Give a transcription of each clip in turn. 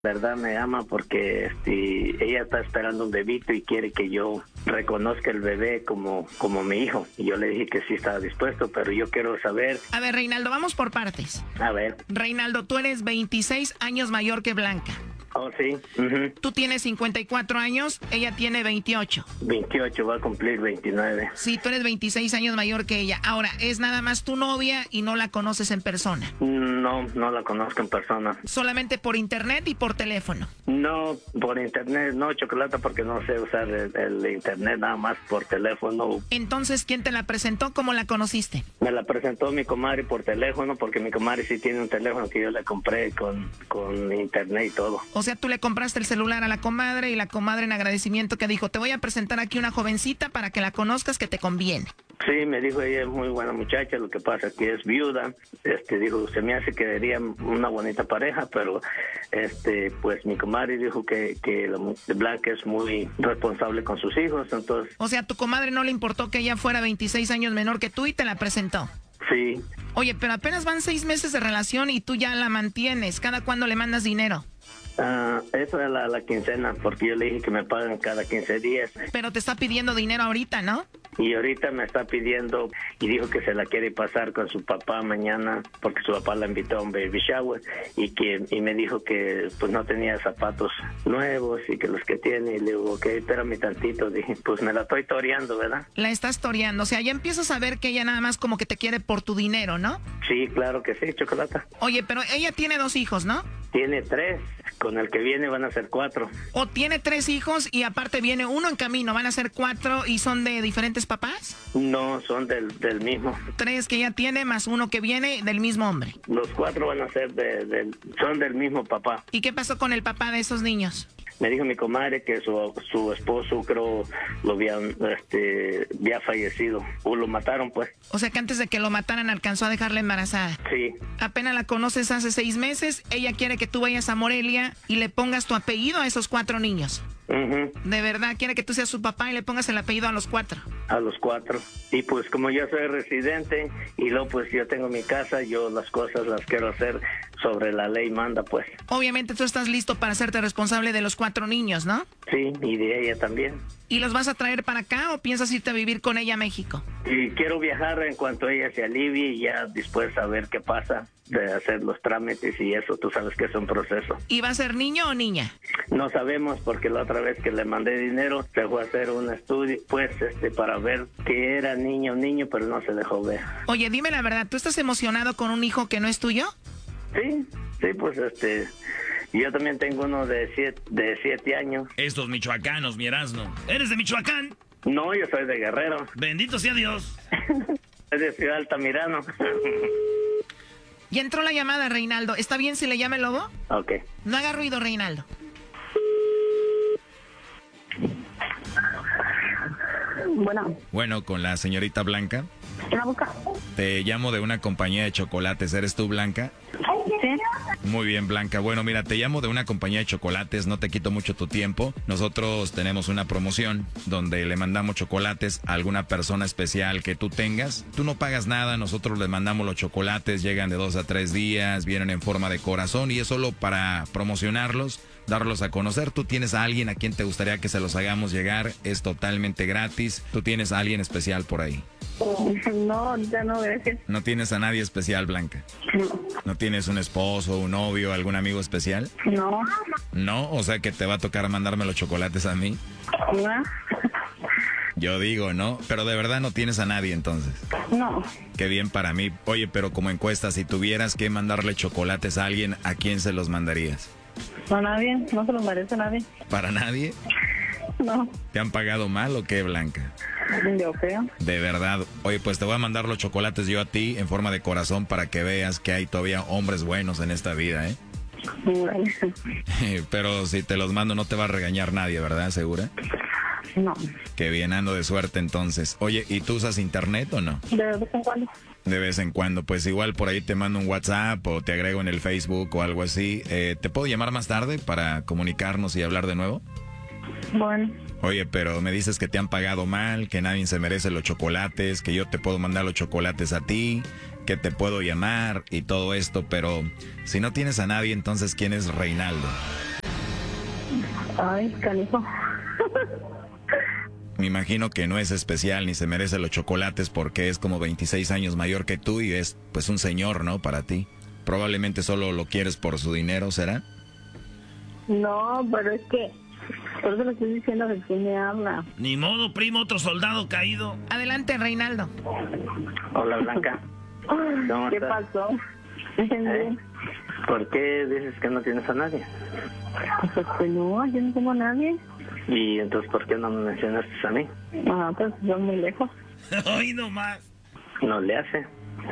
verdad me ama porque ella está esperando un bebito y quiere que yo reconozca el bebé como mi hijo. Y yo le dije que sí estaba dispuesto, pero yo quiero saber. A ver, Reinaldo, vamos por partes. A ver. Reinaldo, tú eres 26 años mayor que Blanca. Oh, sí. Tú tienes 54 años, ella tiene 28. 28, va a cumplir 29. Sí, tú eres 26 años mayor que ella. Ahora, ¿es nada más tu novia y no la conoces en persona? No la conozco en persona. ¿Solamente por internet y por teléfono? No, por internet, no, Chocolata, porque no sé usar el internet, nada más por teléfono. Entonces, ¿quién te la presentó? ¿Cómo la conociste? Me la presentó mi comadre por teléfono, porque mi comadre sí tiene un teléfono que yo le compré con internet y todo. O sea, tú le compraste el celular a la comadre y la comadre en agradecimiento que dijo, te voy a presentar aquí una jovencita para que la conozcas, que te conviene. Sí, me dijo, ella es muy buena muchacha, lo que pasa es que es viuda. Dijo, se me hace que sería una bonita pareja, pero pues mi comadre dijo que la Blanca es muy responsable con sus hijos, entonces. O sea, tu comadre no le importó que ella fuera 26 años menor que tú y te la presentó. Sí. Oye, pero apenas van 6 meses de relación y tú ya la mantienes. ¿Cada cuándo le mandas dinero? Eso es la quincena, porque yo le dije que me pagan cada 15 días. Pero te está pidiendo dinero ahorita, ¿no? Y ahorita me está pidiendo, y dijo que se la quiere pasar con su papá mañana, porque su papá la invitó a un baby shower, y me dijo que pues no tenía zapatos nuevos y que los que tiene, y le digo, ok, espérame tantito, dije, pues me la estoy toreando, ¿verdad? La estás toreando, o sea, ya empiezas a ver que ella nada más como que te quiere por tu dinero, ¿no? Sí, claro que sí, Chocolata. Oye, pero ella tiene 2 hijos, ¿no? Tiene 3, con el que viene van a ser 4. O tiene 3 hijos y aparte viene uno en camino, van a ser 4 y son de diferentes papás. No, son del mismo. 3 que ella tiene más uno que viene del mismo hombre. Los 4 van a ser son del mismo papá. ¿Y qué pasó con el papá de esos niños? Me dijo mi comadre que su esposo, creo, lo había fallecido. O lo mataron, pues. O sea que antes de que lo mataran alcanzó a dejarla embarazada. Sí. Apenas la conoces hace 6 meses. Ella quiere que tú vayas a Morelia y le pongas tu apellido a esos 4 niños. De verdad, quiere que tú seas su papá y le pongas el apellido a los 4. A los 4. Y pues como yo soy residente y luego pues yo tengo mi casa, yo las cosas las quiero hacer sobre la ley manda, pues. Obviamente tú estás listo para hacerte responsable de los 4 niños, ¿no? Sí, y de ella también. ¿Y los vas a traer para acá o piensas irte a vivir con ella a México? Y quiero viajar en cuanto ella se alivie y ya después saber qué pasa, de hacer los trámites y eso, tú sabes que es un proceso. ¿Y va a ser niño o niña? No sabemos porque la otra vez que le mandé dinero se fue a hacer un estudio, pues, para ver que era niño, pero no se dejó ver. Oye, dime la verdad, ¿tú estás emocionado con un hijo que no es tuyo? Sí, pues, yo también tengo uno de 7 años. Estos michoacanos, mi Erasmo. ¿Eres de Michoacán? No, yo soy de Guerrero. Bendito sea Dios. Es de Ciudad Altamirano. Ya entró la llamada, Reinaldo. ¿Está bien si le llama el lobo? Ok. No haga ruido, Reinaldo. Bueno, con la señorita Blanca. Te llamo de una compañía de chocolates. ¿Eres tú, Blanca? Sí. Muy bien, Blanca. Bueno, mira, te llamo de una compañía de chocolates. No te quito mucho tu tiempo. Nosotros tenemos una promoción donde le mandamos chocolates a alguna persona especial que tú tengas. Tú no pagas nada. Nosotros les mandamos los chocolates. Llegan de 2 a 3 días. Vienen en forma de corazón y es solo para promocionarlos, darlos a conocer. Tú tienes a alguien a quien te gustaría que se los hagamos llegar. Es totalmente gratis. Tú tienes a alguien especial por ahí. No, ya no, gracias. ¿No tienes a nadie especial, Blanca? No. ¿No tienes un esposo, un novio, algún amigo especial? No. ¿No? O sea que te va a tocar mandarme los chocolates a mí. No. Yo digo, ¿no? Pero de verdad no tienes a nadie entonces. No. Qué bien para mí. Oye, pero como encuesta, si tuvieras que mandarle chocolates a alguien, ¿a quién se los mandarías? A nadie, no se lo merece a nadie. ¿Para nadie? No. ¿Te han pagado mal o qué, Blanca? Yo creo. De verdad. Oye, pues te voy a mandar los chocolates yo a ti en forma de corazón para que veas que hay todavía hombres buenos en esta vida, ¿eh? Bueno. Pero si te los mando no te va a regañar nadie, ¿verdad? ¿Segura? No. Qué bien, ando de suerte entonces. Oye, ¿y tú usas internet o no? De vez en cuando. De vez en cuando, pues igual por ahí te mando un WhatsApp o te agrego en el Facebook o algo así. ¿Te puedo llamar más tarde para comunicarnos y hablar de nuevo? Bueno. Oye, pero me dices que te han pagado mal, que nadie se merece los chocolates, que yo te puedo mandar los chocolates a ti, que te puedo llamar y todo esto, pero si no tienes a nadie, entonces ¿quién es Reinaldo? Ay, canijo. Me imagino que no es especial ni se merece los chocolates porque es como 26 años mayor que tú y es pues un señor, ¿no? Para ti. Probablemente solo lo quieres por su dinero, ¿será? No, pero es que... Por eso le estoy diciendo de quién me habla. Ni modo, primo, otro soldado caído. Adelante, Reinaldo. Hola, Blanca. ¿Cómo ¿Qué estás? pasó? ¿Eh? ¿Por qué dices que no tienes a nadie? Pues no, yo no tengo a nadie. Y entonces, ¿por qué no me mencionaste a mí? Ah, pues yo muy lejos. Hoy nomás. No le hace.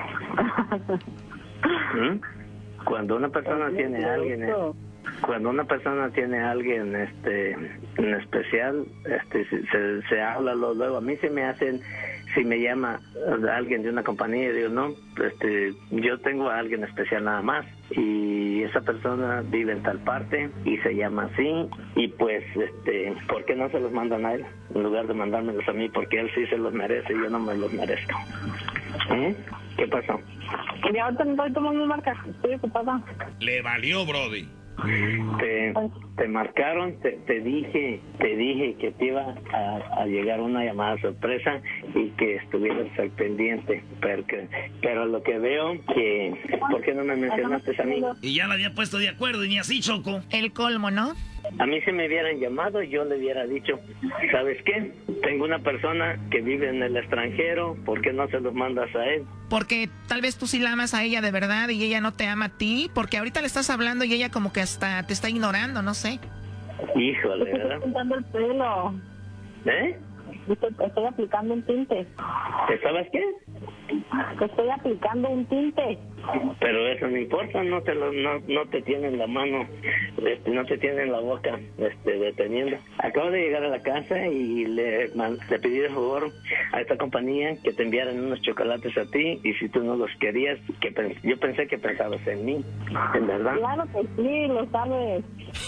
¿Mm? Cuando una persona tiene a alguien... Cuando una persona tiene a alguien en especial, se habla luego. A mí se me hacen, si me llama alguien de una compañía, digo, no, yo tengo a alguien especial nada más. Y esa persona vive en tal parte y se llama así. Y pues, ¿por qué no se los mandan a él? En lugar de mandármelos a mí, porque él sí se los merece y yo no me los merezco. ¿Qué pasó? Y ahorita no estoy tomando marca, estoy ocupada. Le valió, Brody. Te marcaron, te dije que te iba a llegar una llamada sorpresa y que estuvieras al pendiente, pero lo que veo que ¿por qué no me mencionaste a mí? Y ya la había puesto de acuerdo y ni así, Choco. El colmo, ¿no? A mí si me hubieran llamado, yo le hubiera dicho, ¿sabes qué? Tengo una persona que vive en el extranjero, ¿por qué no se los mandas a él? Porque tal vez tú sí la amas a ella de verdad y ella no te ama a ti, porque ahorita le estás hablando y ella como que hasta te está ignorando, no sé. Híjole, Estoy ¿verdad? pintando el pelo. Estoy aplicando un tinte. ¿Sabes qué? Estoy aplicando un tinte. Pero eso no importa, no te tienen la mano, no te tienen la boca deteniendo. Acabo de llegar a la casa y le pedí de favor a esta compañía que te enviaran unos chocolates a ti y si tú no los querías, yo pensé que pensabas en mí, ¿en verdad? Claro que sí, lo sabes.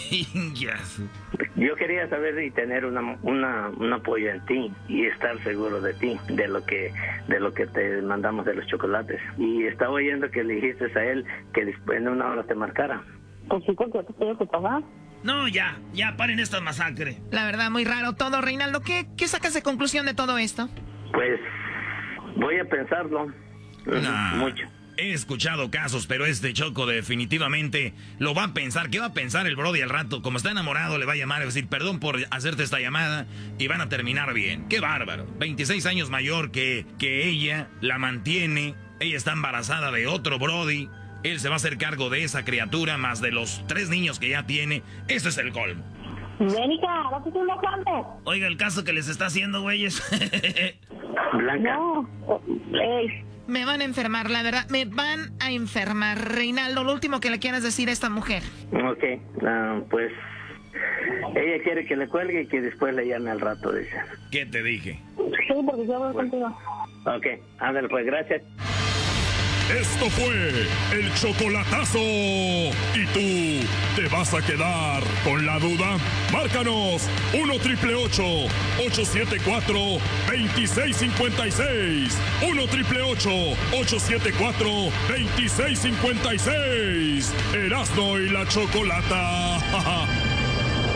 Yo quería saber y tener un apoyo en ti y estar seguro de ti, de lo que te mandamos de los chocolates. Y estaba oyendo que le dijiste a él que en una hora te marcara. Pues sí, porque estoy ocupada. No, ya paren esta masacre. La verdad, muy raro todo, Reinaldo. ¿Qué sacas de conclusión de todo esto? Pues voy a pensarlo mucho. He escuchado casos, pero Choco definitivamente lo va a pensar. ¿Qué va a pensar el Brody al rato? Como está enamorado, le va a llamar y va a decir, perdón por hacerte esta llamada, y van a terminar bien. ¡Qué bárbaro! 26 años mayor que ella, la mantiene, ella está embarazada de otro Brody, él se va a hacer cargo de esa criatura, más de los 3 niños que ya tiene. Ese es el colmo. Venica, ¿no te estoy enojando? Oiga, el caso que les está haciendo, güeyes. Blanca. No, Me van a enfermar, la verdad, me van a enfermar. Reinaldo, lo último que le quieras decir a esta mujer. Ok, pues ella quiere que le cuelgue y que después le llame al rato, dice. ¿Qué te dije? sí, porque yo hablo contigo. Ok, ándale pues, gracias. Esto fue el chocolatazo. ¿Y tú te vas a quedar con la duda? Márcanos 1-888-874-2656. 1-888-874-2656. Erasmo y la Chocolata.